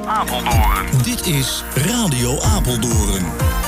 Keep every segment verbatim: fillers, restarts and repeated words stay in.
Apeldoorn. Dit is Radio Apeldoorn.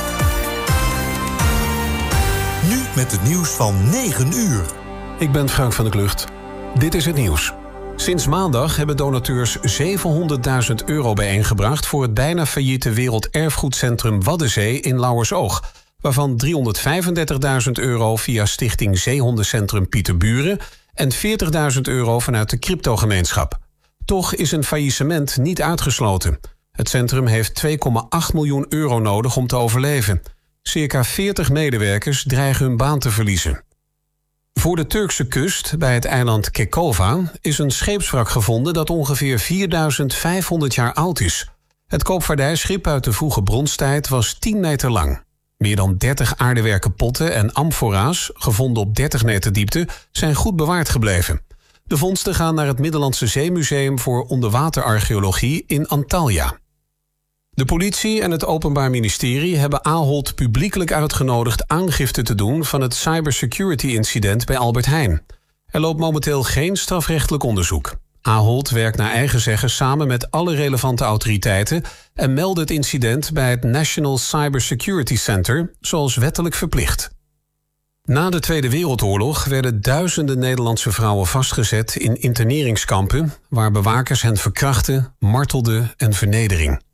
Nu met het nieuws van negen uur. Ik ben Frank van der Klucht. Dit is het nieuws. Sinds maandag hebben donateurs zevenhonderdduizend euro bijeengebracht voor het bijna failliete Werelderfgoedcentrum Waddenzee in Lauwersoog, waarvan driehonderdvijfendertigduizend euro via Stichting Zeehondencentrum Pieterburen en veertigduizend euro vanuit de cryptogemeenschap. Toch is een faillissement niet uitgesloten. Het centrum heeft twee komma acht miljoen euro nodig om te overleven. Circa veertig medewerkers dreigen hun baan te verliezen. Voor de Turkse kust, bij het eiland Kekova, is een scheepswrak gevonden dat ongeveer vierduizend vijfhonderd jaar oud is. Het koopvaardijschip uit de vroege bronstijd was tien meter lang. Meer dan dertig aardewerken potten en amfora's, gevonden op dertig meter diepte, zijn goed bewaard gebleven. De vondsten gaan naar het Middellandse Zeemuseum voor onderwaterarcheologie in Antalya. De politie en het Openbaar Ministerie hebben Ahold publiekelijk uitgenodigd aangifte te doen van het cybersecurity-incident bij Albert Heijn. Er loopt momenteel geen strafrechtelijk onderzoek. Ahold werkt naar eigen zeggen samen met alle relevante autoriteiten en meldde het incident bij het National Cybersecurity Center, zoals wettelijk verplicht. Na de Tweede Wereldoorlog werden duizenden Nederlandse vrouwen vastgezet in interneringskampen, waar bewakers hen verkrachten, martelden en vernedering.